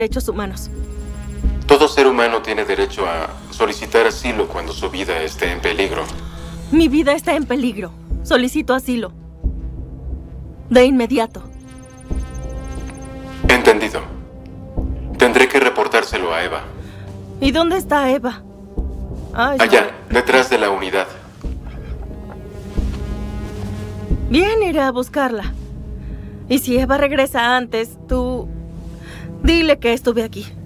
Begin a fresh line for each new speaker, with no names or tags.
derechos humanos.
Todo ser humano tiene derecho a solicitar asilo cuando su vida esté en peligro.
Mi vida está en peligro. Solicito asilo. De inmediato.
Entendido. Tendré que reportárselo a Eva.
¿Y dónde está Eva?
Allá, detrás de la unidad.
Bien, iré a buscarla. Y si Eva regresa antes, tú... dile que estuve aquí.